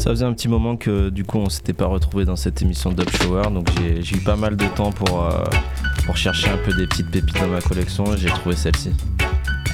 Ça faisait un petit moment que du coup on s'était pas retrouvé dans cette émission Dub Shower, donc j'ai eu pas mal de temps pour chercher un peu des petites pépites dans ma collection et j'ai trouvé celle-ci.